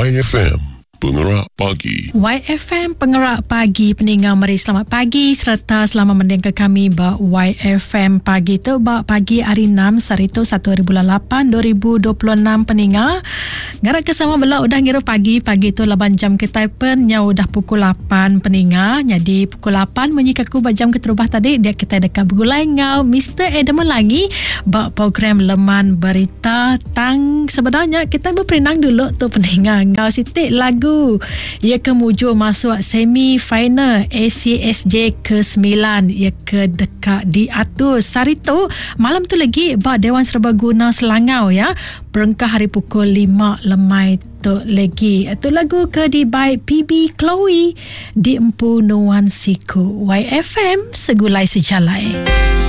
YFM Penggerak Pagi. YFM Penggerak Pagi, pendengar mari selamat pagi serta selamat mendengar kami ba YFM Pagi tu ba pagi hari 6 Sarito 1 bulan 8 2026 pendengar. Ngarak ke sama bela udah ngira pagi tu 8 jam kita pen nya udah pukul 8 pendengar. Jadi pukul 8 menyikaku ba jam keterubah tadi dia kita dekat bergulai ngau Mr. Edmund lagi ba program Leman Berita tang sebenarnya kita berperenang dulu tu pendengar. Ngau sitik lagu ia kemuju masuk semi final ACSJ ke-9 ia ke dekat di atus Sarito malam tu lagi ba Dewan Serbaguna Selangau ya berengkah hari pukul 5 lemai tu lagi itu lagu ke di by PB Chloe di Empu Nuan Siku. YFM segulai sejalai.